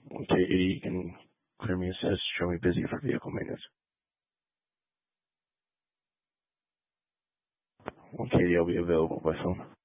Okay, 80, you can clear me assist, show me busy for vehicle maintenance. 1KD, I'll be available by phone.